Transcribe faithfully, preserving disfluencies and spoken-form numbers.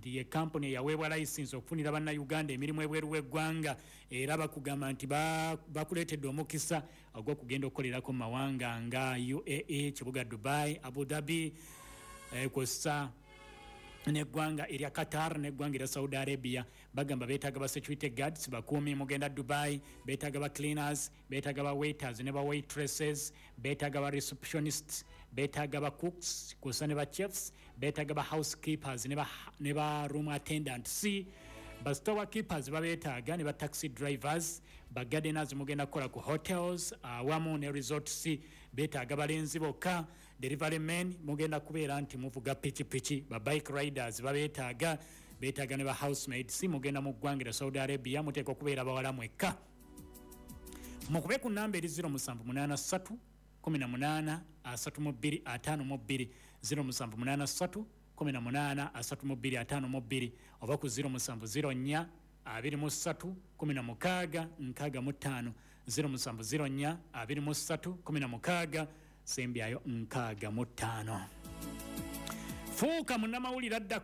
nti ye company yaweebwa license okufunira bannayuganda emirimu ebweru w'eggwanga era bakugamba nti bakuleetedde omukisa ogw'okugenda okukolerako mu mawanga nga U A E, kibuga Dubai, Abu Dhabi, eh, kw'ossa n'eggwanga erya Qatar n'eggwanga erya Saudi Arabia. Bagamba beetaaga ba security guards bakuumi mugenda Dubai, beetaaga ba cleaners, beetaaga ba waiters ne ba waitresses, beetaaga ba receptionists, beetaaga ba cooks kw'ossa ne ba chefs, beetaaga ba housekeepers ne ba ne ba room attendants, ba store keepers babeetaaga ne ba taxi drivers, ba gardeners mugenda kukola ku hotels awamu ne resorts, beetaaga balenzi bokka, delivery men mugenda kubeera nti muvuga pikipiki, ba bike riders babeetaaga, beetaaga ne ba housemaids mugenda mu ggwanga lya Saudi Arabia muteekwa okubeera bawala mwekka. Mukube ku nnamba eri zero seven eight three one eight three two two five two zero seven eight three one eight three two two five two oba ku zero seven zero four two three one six six five zero seven zero four two three one six sembyayo six five. Fuuka munnamawulire adda